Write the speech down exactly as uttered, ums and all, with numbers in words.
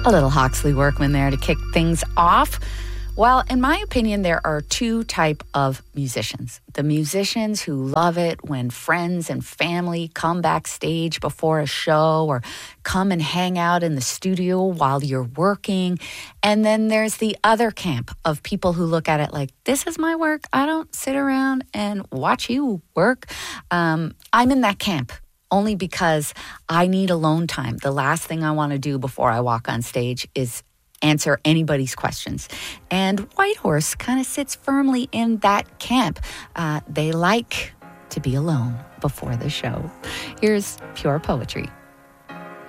A little Hawksley Workman there to kick things off. Well, in my opinion, there are two type of musicians. The musicians who love it when friends and family come backstage before a show or come and hang out in the studio while you're working. And then there's the other camp of people who look at it like, this is my work. I don't sit around and watch you work. Um, I'm in that camp. Only because I need alone time. The last thing I want to do before I walk on stage is answer anybody's questions. And Whitehorse kind of sits firmly in that camp. Uh, they like to be alone before the show. Here's Pure Poetry.